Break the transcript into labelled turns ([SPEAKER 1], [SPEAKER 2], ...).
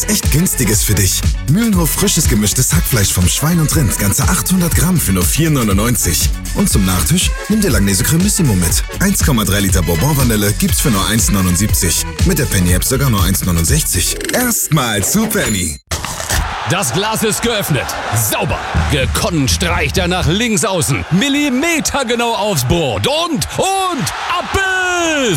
[SPEAKER 1] Echt günstiges für dich. Mühlenhof frisches gemischtes Hackfleisch vom Schwein und Rind. Ganze 800 Gramm für nur 4,99. Und zum Nachtisch nimm dir Langnese Cremissimo mit. 1,3 Liter Bourbon-Vanille gibt's für nur 1,79. Mit der Penny-App sogar nur 1,69. Erstmal zu Penny.
[SPEAKER 2] Das Glas ist geöffnet. Sauber. Gekonnt streicht er nach links außen. Millimetergenau aufs Board. Und ab